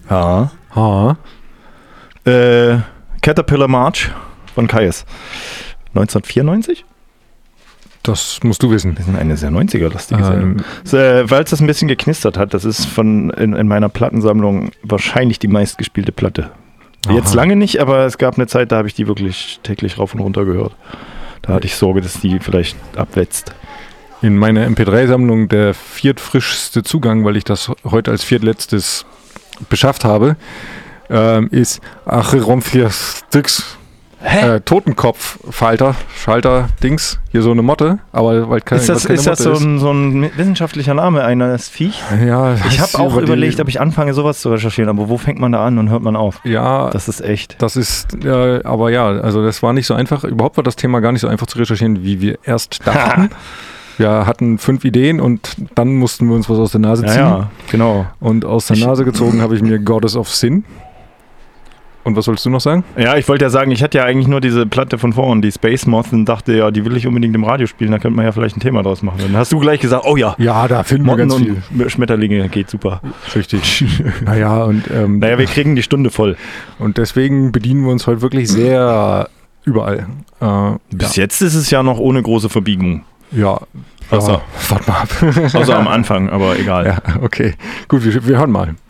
Ja. Caterpillar March von Kais. 1994? Das musst du wissen. Das ist eine sehr 90er-lastige Sendung. Weil es das ein bisschen geknistert hat, das ist in meiner Plattensammlung wahrscheinlich die meistgespielte Platte. Jetzt lange nicht, aber es gab eine Zeit, da habe ich die wirklich täglich rauf und runter gehört. Da hatte ich Sorge, dass die vielleicht abwetzt. In meiner MP3-Sammlung der viertfrischste Zugang, weil ich das heute als viertletztes beschafft habe, ist Acheronthia-Stix. Totenkopf-Schalter-Dings. Hier so eine Motte, aber weil keine Ist das so ein wissenschaftlicher Name eines Viech? Ja. Ich habe auch überlegt, ob ich anfange, sowas zu recherchieren, aber wo fängt man da an und hört man auf? Ja. Das ist echt. Das ist, aber ja, also das war nicht so einfach. Überhaupt war das Thema gar nicht so einfach zu recherchieren, wie wir erst dachten. Wir hatten 5 Ideen und dann mussten wir uns was aus der Nase ziehen. Ja, genau. Und aus der Nase gezogen habe ich mir Goddess of Sin. Und was wolltest du noch sagen? Ja, ich wollte ja sagen, ich hatte ja eigentlich nur diese Platte von vorn, die Space Moth, und dachte, ja, die will ich unbedingt im Radio spielen, da könnte man ja vielleicht ein Thema draus machen. Dann hast du gleich gesagt, oh ja. Ja, da finden wir ganz viel. Schmetterlinge, geht super. Richtig. Naja, und... wir kriegen die Stunde voll. Und deswegen bedienen wir uns heute wirklich sehr überall. Bis jetzt ist es ja noch ohne große Verbiegung. Ja. Warte mal ab. Außer am Anfang, aber egal. Ja, okay. Gut, wir hören mal.